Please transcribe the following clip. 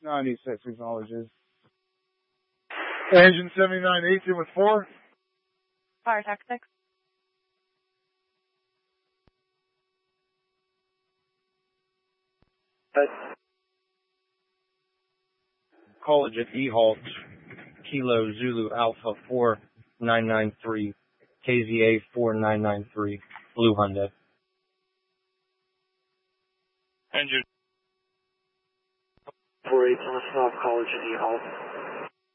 96 acknowledges. Engine 7918 with 4. Fire attack 6. College at E-Halt, Kilo Zulu Alpha 4993, KZA 4993, Blue Hyundai. Engine 48, listen off College at E-Halt.